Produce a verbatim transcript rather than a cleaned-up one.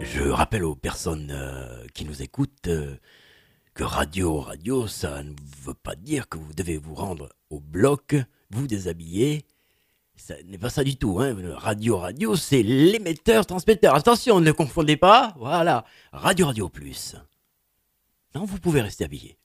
je rappelle aux personnes euh, qui nous écoutent euh, que radio, radio, ça ne veut pas dire que vous devez vous rendre au bloc, vous déshabiller. Ça n'est pas ça du tout. Hein. Radio, radio, c'est l'émetteur, transmetteur. Attention, ne confondez pas. Voilà. Radio, radio plus. Non, vous pouvez rester habillé.